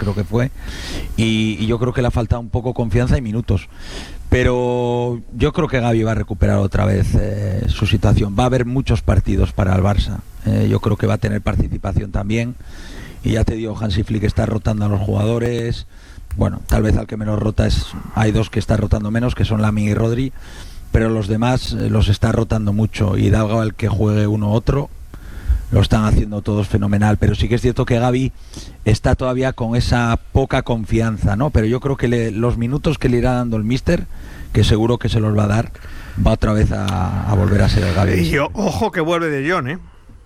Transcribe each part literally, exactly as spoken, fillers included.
creo que fue, y, y yo creo que le ha faltado un poco confianza y minutos. Pero yo creo que Gavi va a recuperar otra vez eh, su situación. Va a haber muchos partidos para el Barça. Eh, yo creo que va a tener participación también. Y ya te digo, Hansi Flick está rotando a los jugadores. Bueno, tal vez al que menos rota es... Hay dos que está rotando menos, que son Lamine y Rodri. Pero los demás eh, los está rotando mucho. Y da igual que juegue uno u otro. Lo están haciendo todos fenomenal. Pero sí que es cierto que Gavi está todavía con esa poca confianza, ¿no? Pero yo creo que le, los minutos que le irá dando el míster, que seguro que se los va a dar, va otra vez a, a volver a ser el Gavi. Y ojo que vuelve De Jong, ¿eh?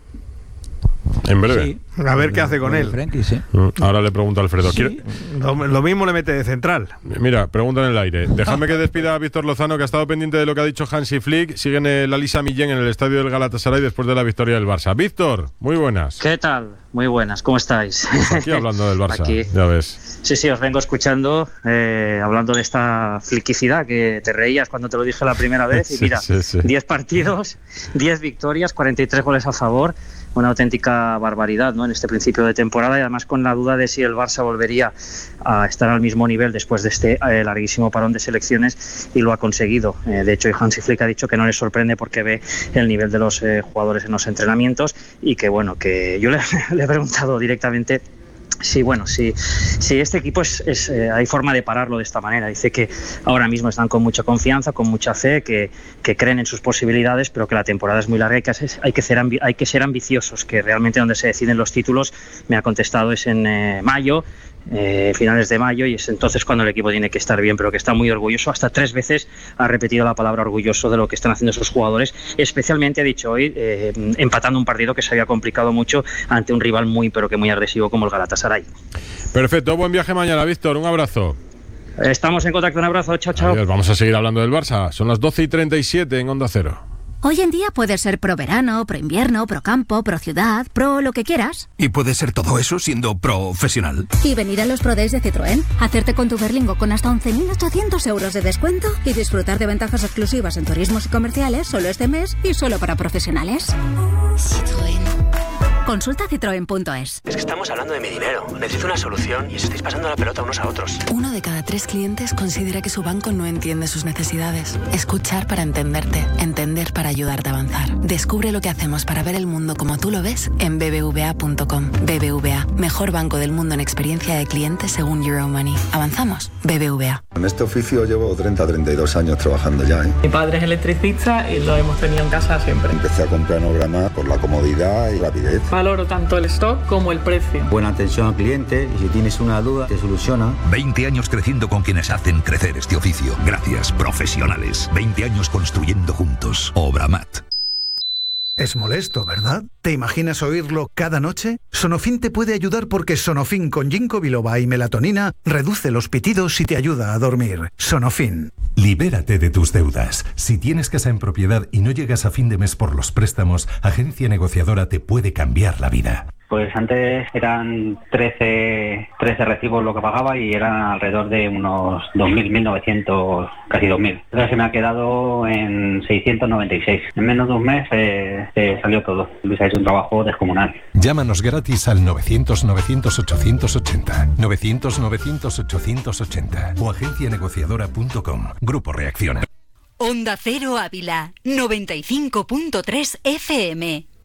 En breve. Sí. A ver qué hace con él. Frenkie, sí. Ahora le pregunto a Alfredo. Sí. ¿Quiere... Lo, lo mismo le mete de central. Mira, pregunta en el aire. Déjame que despida a Víctor Lozano, que ha estado pendiente de lo que ha dicho Hansi Flick. Siguen el Alisa Millén en el estadio del Galatasaray después de la victoria del Barça. Víctor, muy buenas. ¿Qué tal? Muy buenas, ¿cómo estáis? Pues aquí hablando del Barça, aquí. Ya ves. Sí, sí, os vengo escuchando, eh, hablando de esta fliquicidad que te reías cuando te lo dije la primera vez. Y mira, sí, sí, sí. diez partidos, diez victorias, cuarenta y tres goles a favor. Una auténtica barbaridad, ¿no?, en este principio de temporada, y además con la duda de si el Barça volvería a estar al mismo nivel después de este eh, larguísimo parón de selecciones, y lo ha conseguido. Eh, de hecho, Hansi Flick ha dicho que no le sorprende porque ve el nivel de los eh, jugadores en los entrenamientos, y que bueno, que yo le, le he preguntado directamente sí, bueno, sí, sí, este equipo es, es eh, hay forma de pararlo de esta manera. Dice que ahora mismo están con mucha confianza, con mucha fe, que, que creen en sus posibilidades, pero que la temporada es muy larga y que hay que ser, ambi- hay que ser ambiciosos, que realmente donde se deciden los títulos, me ha contestado, es en eh, mayo, eh, finales de mayo, y es entonces cuando el equipo tiene que estar bien, pero que está muy orgulloso. Hasta tres veces ha repetido la palabra orgulloso de lo que están haciendo esos jugadores, especialmente ha dicho hoy, eh, empatando un partido que se había complicado mucho ante un rival muy, pero que muy agresivo como el Galatasaray. Perfecto, buen viaje mañana, Víctor, un abrazo. Estamos en contacto, un abrazo, chao, chao. Adiós, vamos a seguir hablando del Barça, son las doce y treinta y siete en Onda Cero. Hoy en día puedes ser pro verano, pro invierno, pro campo, pro ciudad, pro lo que quieras. Y puedes ser todo eso siendo profesional. Y venir a los Pro Days de Citroën, hacerte con tu Berlingo con hasta once mil ochocientos euros de descuento y disfrutar de ventajas exclusivas en turismos y comerciales solo este mes y solo para profesionales. Citroën. Consulta citroen punto es. Es que estamos hablando de mi dinero. Necesito una solución y os estáis pasando la pelota unos a otros. Uno de cada tres clientes considera que su banco no entiende sus necesidades. Escuchar para entenderte. Entender para ayudarte a avanzar. Descubre lo que hacemos para ver el mundo como tú lo ves en b b v a punto com. B B V A, mejor banco del mundo en experiencia de clientes según Euromoney. ¿Avanzamos? B B V A. En este oficio llevo treinta a treinta y dos años trabajando ya, ¿eh? Mi padre es electricista y lo hemos tenido en casa siempre. Empecé a comprar Nograma por la comodidad y rapidez. Valoro tanto el stock como el precio. Buena atención al cliente y si tienes una duda te soluciona. veinte años creciendo con quienes hacen crecer este oficio. Gracias, profesionales. veinte años construyendo juntos. Obramat. Es molesto, ¿verdad? ¿Te imaginas oírlo cada noche? Sonofin te puede ayudar porque Sonofin con ginkgo biloba y melatonina reduce los pitidos y te ayuda a dormir. Sonofin. Libérate de tus deudas. Si tienes casa en propiedad y no llegas a fin de mes por los préstamos, Agencia Negociadora te puede cambiar la vida. Pues antes eran trece, trece recibos lo que pagaba y eran alrededor de unos dos mil, mil novecientos, casi dos mil. Ahora se me ha quedado en seiscientos noventa y seis. En menos de un mes eh, se salió todo. Luis ha hecho un trabajo descomunal. Llámanos gratis al novecientos, novecientos, ochocientos ochenta, novecientos, novecientos, ochocientos ochenta o agencia negociadora punto com. Grupo Reacciona. Onda Cero Ávila, noventa y cinco punto tres F M.